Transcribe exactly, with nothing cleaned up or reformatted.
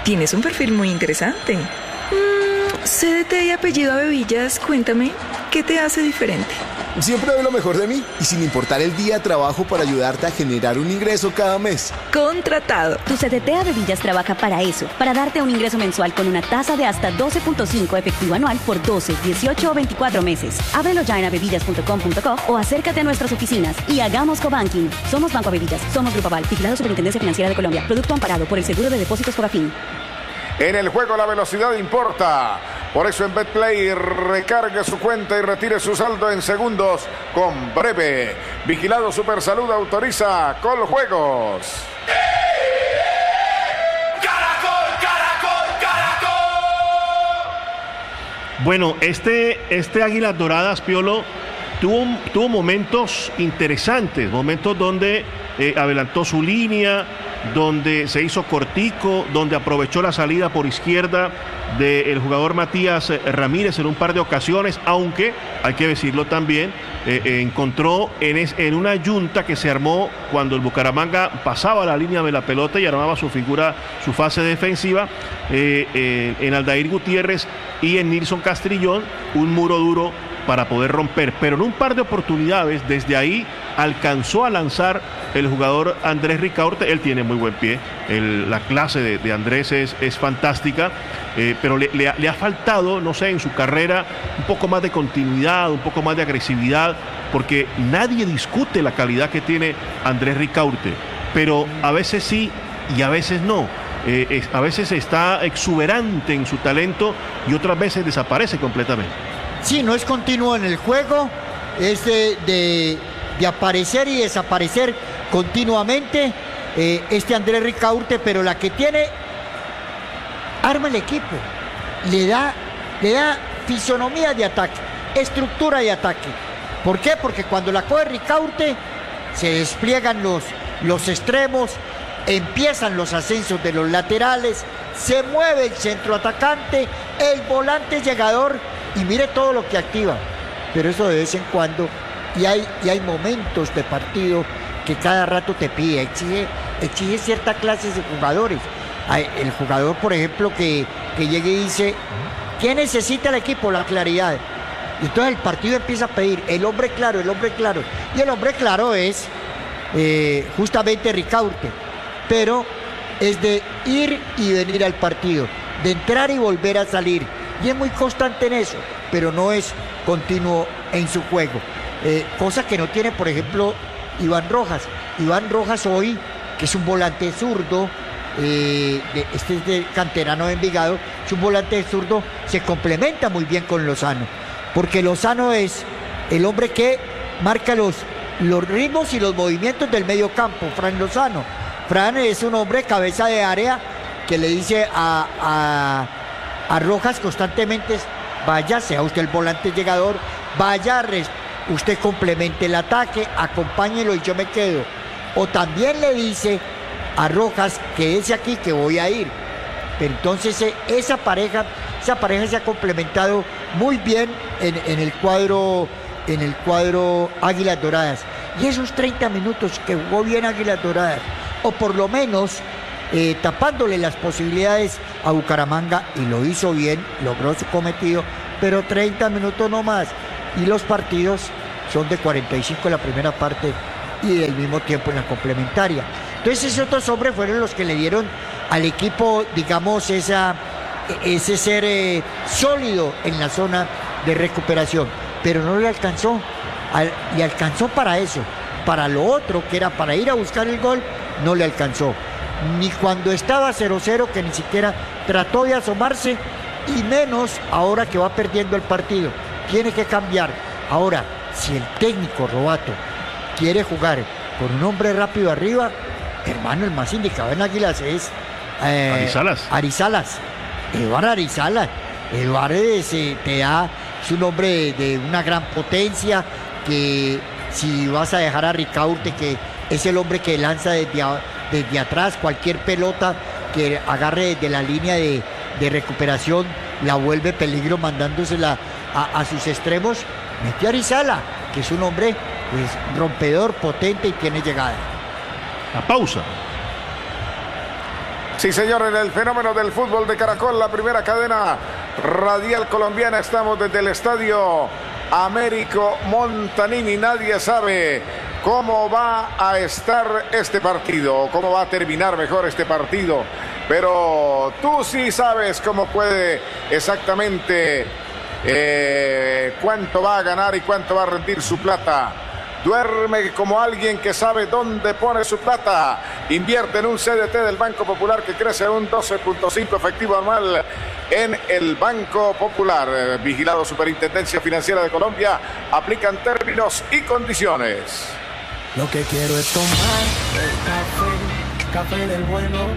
Tienes un perfil muy interesante. Mm, C D T y apellido Abevillas, cuéntame, ¿qué te hace diferente? Siempre doy lo mejor de mí y sin importar el día trabajo para ayudarte a generar un ingreso cada mes. Contratado. Tu C D T Abevillas trabaja para eso, para darte un ingreso mensual con una tasa de hasta doce punto cinco efectivo anual por doce, dieciocho o veinticuatro meses. Ábrelo ya en abevillas punto com punto co o acércate a nuestras oficinas y hagamos cobanking. Somos Banco Abevillas, somos Grupo Aval, vigilado Superintendencia Financiera de Colombia. Producto amparado por el Seguro de Depósitos Fogafín. En el juego la velocidad importa. Por eso en BetPlay recargue su cuenta y retire su saldo en segundos con Breve. Vigilado Supersalud autoriza Coljuegos. Caracol, Caracol, Caracol. Bueno, este, este Águilas Doradas, Piolo, tuvo, tuvo momentos interesantes, momentos donde eh, adelantó su línea, donde se hizo cortico, donde aprovechó la salida por izquierda del jugador Matías Ramírez en un par de ocasiones, aunque, hay que decirlo también, eh, eh, encontró en, es, en una yunta que se armó cuando el Bucaramanga pasaba la línea de la pelota y armaba su figura, su fase defensiva, eh, eh, en Aldair Gutiérrez y en Nilson Castrillón, un muro duro para poder romper, pero en un par de oportunidades desde ahí alcanzó a lanzar el jugador Andrés Ricaurte. Él tiene muy buen pie, el, la clase de, de Andrés es, es fantástica, eh, pero le, le, le ha faltado, no sé, en su carrera un poco más de continuidad, un poco más de agresividad, porque nadie discute la calidad que tiene Andrés Ricaurte, pero a veces sí y a veces no. Eh, es, a veces está exuberante en su talento y otras veces desaparece completamente. Sí, no es continuo en el juego, es de, de, de aparecer y desaparecer continuamente eh, este Andrés Ricaurte, pero la que tiene, arma el equipo, le da, le da fisonomía de ataque, estructura de ataque. ¿Por qué? Porque cuando la coge Ricaurte, se despliegan los, los extremos, empiezan los ascensos de los laterales, se mueve el centro atacante, el volante llegador, y mire todo lo que activa, pero eso de vez en cuando, y hay, y hay momentos de partido que cada rato te pide, exige, exige ciertas clases de jugadores. Hay el jugador, por ejemplo, que, que llegue y dice, ¿qué necesita el equipo? La claridad. Y entonces el partido empieza a pedir, el hombre claro, el hombre claro. Y el hombre claro es eh, justamente Ricaurte, pero es de ir y venir al partido, de entrar y volver a salir. Y es muy constante en eso, pero no es continuo en su juego. Eh, cosa que no tiene, por ejemplo, Iván Rojas. Iván Rojas hoy, que es un volante zurdo, eh, de, este es de canterano de Envigado, es un volante zurdo, se complementa muy bien con Lozano, porque Lozano es el hombre que marca los, los ritmos y los movimientos del medio campo, Fran Lozano. Fran es un hombre cabeza de área que le dice a... a A Rojas constantemente, vaya, sea usted el volante llegador, vaya, usted complemente el ataque, acompáñelo y yo me quedo. O también le dice a Rojas, quédese aquí que voy a ir. Pero entonces esa pareja, esa pareja se ha complementado muy bien en, en el cuadro, en el cuadro Águilas Doradas. Y esos treinta minutos que jugó bien Águilas Doradas, o por lo menos Eh, tapándole las posibilidades a Bucaramanga, y lo hizo bien, logró su cometido, pero treinta minutos no más, y los partidos son de cuarenta y cinco en la primera parte y del mismo tiempo en la complementaria. Entonces esos dos hombres fueron los que le dieron al equipo, digamos, esa, ese ser eh, sólido en la zona de recuperación, pero no le alcanzó, al, le alcanzó para eso, para lo otro que era para ir a buscar el gol, no le alcanzó. Ni cuando estaba cero cero, que ni siquiera trató de asomarse, y menos ahora que va perdiendo el partido. Tiene que cambiar. Ahora, si el técnico Robato quiere jugar con un hombre rápido arriba, hermano, el más indicado en Águilas es eh, Arizalas. Arizalas. Eduardo Arizalas. Eduardo se te da, es un hombre de, de una gran potencia, que si vas a dejar a Ricaurte, que es el hombre que lanza desde a, desde atrás, cualquier pelota que agarre desde la línea de, de recuperación la vuelve peligro, mandándosela a, a sus extremos. Metió a Arizala, que es un hombre pues, rompedor, potente y tiene llegada. La pausa. Sí, señor, en el fenómeno del fútbol de Caracol, la primera cadena radial colombiana. Estamos desde el estadio Américo Montanini. Nadie sabe cómo va a estar este partido, cómo va a terminar mejor este partido. Pero tú sí sabes cómo puede exactamente eh, cuánto va a ganar y cuánto va a rendir su plata. Duerme como alguien que sabe dónde pone su plata. Invierte en un C D T del Banco Popular que crece un doce punto cinco efectivo anual en el Banco Popular. Eh, vigilado Superintendencia Financiera de Colombia. Aplican términos y condiciones. Lo que quiero es tomar el café, café del bueno.